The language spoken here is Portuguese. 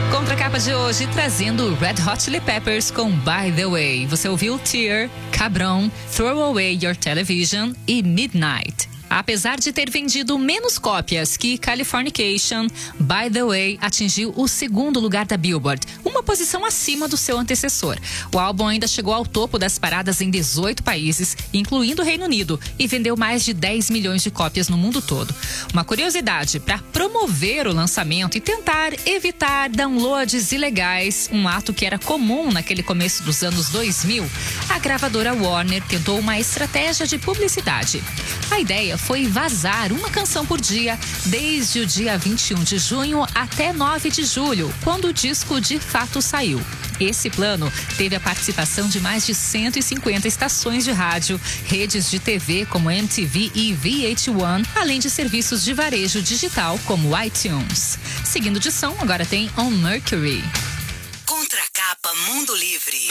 Contracapa de hoje trazendo Red Hot Chili Peppers com By the Way. Você ouviu Tear, Cabrão, Throw Away Your Television e Midnight. Apesar de ter vendido menos cópias que Californication, By the Way atingiu o segundo lugar da Billboard, uma posição acima do seu antecessor. O álbum ainda chegou ao topo das paradas em 18 países, incluindo o Reino Unido, e vendeu mais de 10 milhões de cópias no mundo todo. Uma curiosidade, para promover o lançamento e tentar evitar downloads ilegais, um ato que era comum naquele começo dos anos 2000, a gravadora Warner tentou uma estratégia de publicidade. A ideia foi vazar uma canção por dia, desde o dia 21 de junho até 9 de julho, quando o disco de fato saiu. Esse plano teve a participação de mais de 150 estações de rádio, redes de TV como MTV e VH1, além de serviços de varejo digital como iTunes. Seguindo de som, agora tem On Mercury. Contracapa Mundo Livre.